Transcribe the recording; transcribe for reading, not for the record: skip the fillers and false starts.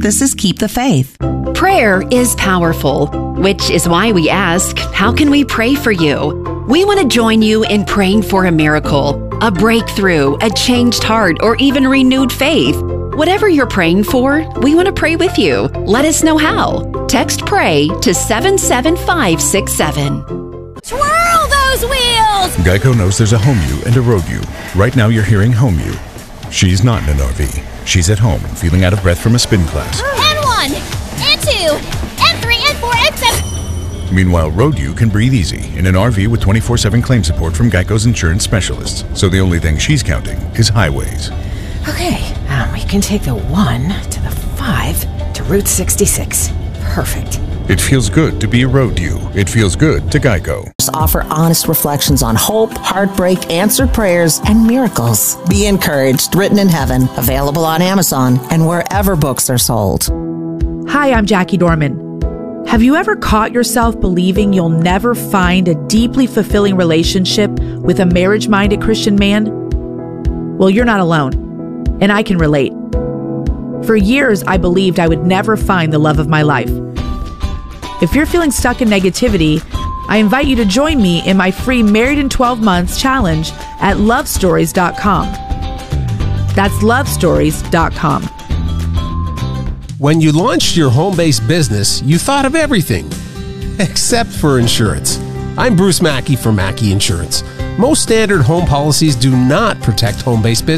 This is Keep the Faith. Prayer is powerful, which is why we ask, how can we pray for you? We want to join you in praying for a miracle, a breakthrough, a changed heart, or even renewed faith. Whatever you're praying for, we want to pray with you. Let us know how. Text PRAY to 77567. Twirl those wheels! Geico knows there's a home you and a road you. Right now you're hearing home you. She's not in an RV. She's at home and feeling out of breath from a spin class. N1, N2, N3, N4, N7. Meanwhile, road you can breathe easy in an RV with 24/7 claim support from Geico's insurance specialists. So the only thing she's counting is highways. Okay, we can take the 1 to the 5 to Route 66. Perfect. It feels good to be a road you. It feels good to Geico. Offer honest reflections on hope, heartbreak, answered prayers, and miracles. Be Encouraged, written in heaven. Available on Amazon and wherever books are sold. Hi, I'm Jackie Dorman. Have you ever caught yourself believing you'll never find a deeply fulfilling relationship with a marriage-minded Christian man? Well, you're not alone, and I can relate. For years, I believed I would never find the love of my life. If you're feeling stuck in negativity, I invite you to join me in my free Married in 12 Months challenge at lovestories.com. That's lovestories.com. When you launched your home-based business, you thought of everything, except for insurance. I'm Bruce Mackey for Mackey Insurance. Most standard home policies do not protect home-based business.